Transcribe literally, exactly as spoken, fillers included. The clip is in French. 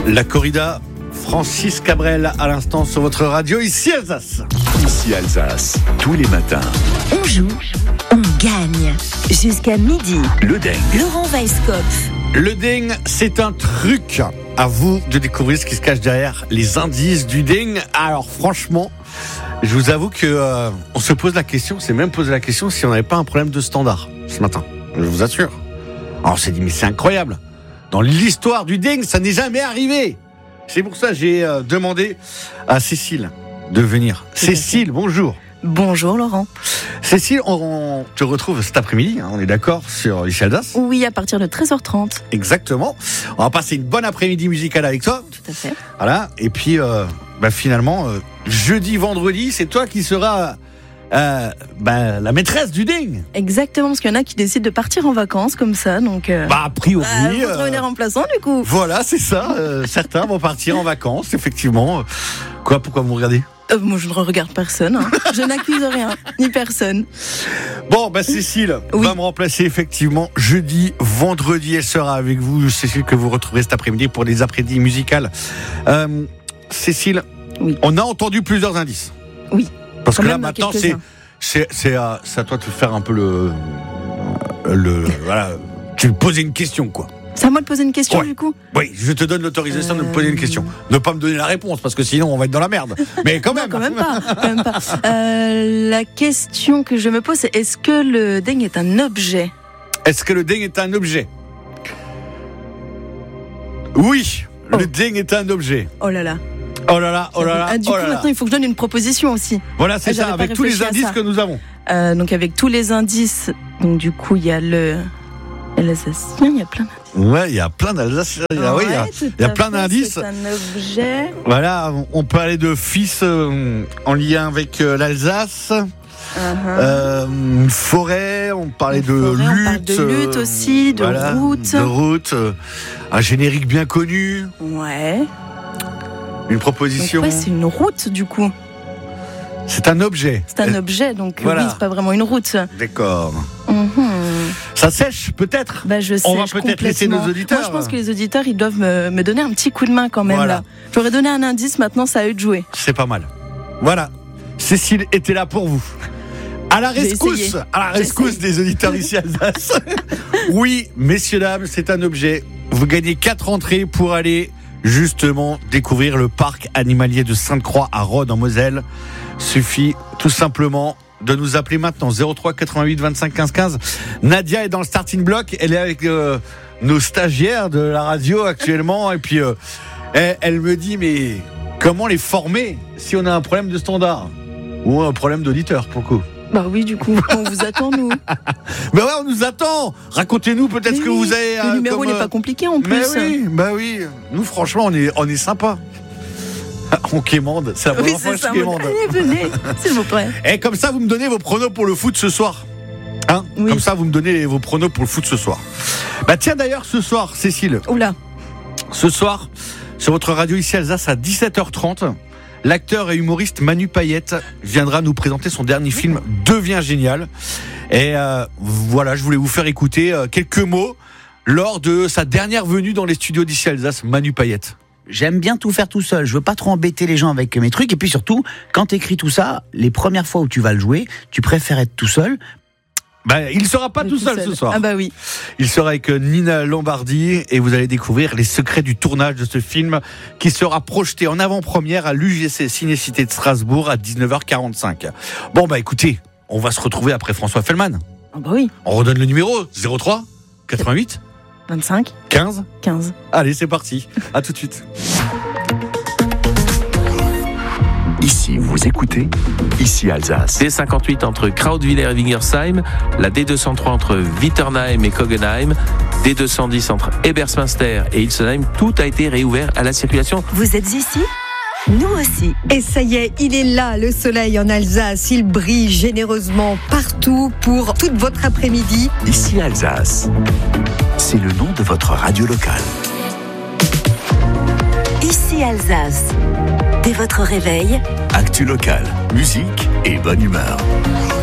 La corrida, Francis Cabrel à l'instant sur votre radio, ici Alsace. Ici Alsace, tous les matins. On joue, on gagne. Jusqu'à midi. Le Ding. Laurent Weisskopf. Le Ding, c'est un truc. À vous de découvrir ce qui se cache derrière les indices du Ding. Alors franchement, je vous avoue que euh, on se pose la question, on s'est même posé la question si on n'avait pas un problème de standard ce matin. Je vous assure. Alors on s'est dit mais c'est incroyable. Dans l'histoire du Ding, ça n'est jamais arrivé. C'est pour ça que j'ai euh, demandé à Cécile de venir. Cécile, bonjour. Bonjour Laurent. Cécile, on, on te retrouve cet après-midi, hein, on est d'accord, sur ici Alsace. Oui, à partir de treize heures trente. Exactement. On va passer une bonne après-midi musicale avec toi. Tout à fait. Voilà. Et puis, euh, bah, finalement, euh, jeudi, vendredi, c'est toi qui seras euh, bah, la maîtresse du Ding. Exactement, parce qu'il y en a qui décident de partir en vacances comme ça, donc. Euh... Bah, a priori. Bah, vous euh, trouvez les remplaçants du coup. Voilà, c'est ça. Euh, certains vont partir en vacances, effectivement. Quoi, pourquoi vous me regardez? Euh, moi, je ne regarde personne. Hein. Je n'accuse rien, ni personne. Bon, bah Cécile oui. va me remplacer effectivement jeudi, vendredi. Elle sera avec vous, Cécile, que vous retrouverez cet après-midi pour des après-midi musicales. Euh, Cécile, oui. On a entendu plusieurs indices. Oui. Parce Quand que là, même, maintenant, c'est, c'est, c'est, à, c'est à toi de faire un peu le. le voilà. Tu me posais une question, quoi. C'est à moi de poser une question, ouais. du coup. Oui, je te donne l'autorisation euh... de me poser une question. Ne pas me donner la réponse, parce que sinon, on va être dans la merde. Mais quand même. Non, quand même pas. Quand même pas. Euh, la question que je me pose, c'est est-ce que le Ding est un objet? Est-ce que le Ding est un objet? Oui, oh. Le Ding est un objet. Oh là là. Oh là là, oh là là. Ah, du oh coup, là maintenant, là. il faut que je donne une proposition aussi. Voilà, c'est ah, ça, avec tous les indices que nous avons. Euh, donc, avec tous les indices, donc du coup, il y a le. L'Alsacien, il y a plein d'indices. Ouais, il y a plein d'Alsaciens. Ouais, oui, il y a, il y a plein fait, d'indices. C'est un objet. Voilà, on peut aller de fils euh, en lien avec euh, l'Alsace. Uh-huh. Euh, une forêt, on parlait de forêt, lutte. On parle de lutte aussi, de voilà, route. De route. Euh, un générique bien connu. Ouais. Une proposition. Donc, ouais, c'est une route du coup. C'est un objet. C'est un objet, donc voilà. Oui, c'est pas vraiment une route. D'accord. Mm-hmm. Ça sèche peut-être. Bah, je On va sèche peut-être laisser nos auditeurs. Moi, je pense que les auditeurs, ils doivent me, me donner un petit coup de main quand même voilà. là. J'aurais donné un indice, maintenant, ça à eux de jouer. C'est pas mal. Voilà. Cécile était là pour vous. À la rescousse, à la rescousse des auditeurs ici à Alsace. Oui, messieurs, dames, c'est un objet. Vous gagnez quatre entrées pour aller justement découvrir le parc animalier de Sainte-Croix à Rhodes en Moselle. Suffit tout simplement de nous appeler maintenant zéro trois quatre-vingt-huit vingt-cinq quinze quinze. Nadia est dans le starting block, elle est avec euh, nos stagiaires de la radio actuellement et puis euh, elle, elle me dit mais comment les former si on a un problème de standard ou un problème d'auditeur pour le coup. Bah oui, du coup, on vous attend, nous. Bah ouais, on nous attend. Racontez-nous peut-être mais ce que oui, vous avez. Le euh, numéro comme, n'est pas compliqué en plus. Mais oui, bah oui. Nous, franchement, on est, on est sympa. On quémande. C'est la première oui, fois que ça, je quémande. Allez, venez, s'il vous plaît. Et comme ça, vous me donnez vos pronos pour le foot ce soir. Hein oui. Comme ça, vous me donnez vos pronos pour le foot ce soir. Bah tiens, d'ailleurs, ce soir, Cécile. Oula. Ce soir, sur votre radio ici Alsace à dix-sept heures trente. L'acteur et humoriste Manu Payette viendra nous présenter son dernier film Devient génial. Et euh, voilà, je voulais vous faire écouter euh, quelques mots lors de sa dernière venue dans les studios d'ici Alsace, Manu Payette. J'aime bien tout faire tout seul, je veux pas trop embêter les gens avec mes trucs. Et puis surtout, quand t'écris tout ça, les premières fois où tu vas le jouer, tu préfères être tout seul. Ben, il sera pas tout, tout seul, seul ce soir. Ah bah oui. Il sera avec Nina Lombardi et vous allez découvrir les secrets du tournage de ce film qui sera projeté en avant-première à l'U G C Ciné-Cité de Strasbourg à dix-neuf heures quarante-cinq. Bon bah écoutez, on va se retrouver après François Fellman. Ah bah oui. On redonne le numéro zéro trois quatre-vingt-huit vingt-cinq quinze quinze. Allez, c'est parti. À tout de suite. Ici, vous écoutez Ici Alsace. D cinquante-huit entre Krautwiller et Wingersheim, la D deux cent trois entre Witternheim et Kogenheim, D deux cent dix entre Ebersmünster et Ilsenheim, tout a été réouvert à la circulation. Vous êtes ici ? Nous aussi. Et ça y est, il est là, le soleil en Alsace. Il brille généreusement partout pour toute votre après-midi. Ici Alsace. C'est le nom de votre radio locale. Ici Alsace. Dès votre réveil, Actu locale, musique et bonne humeur.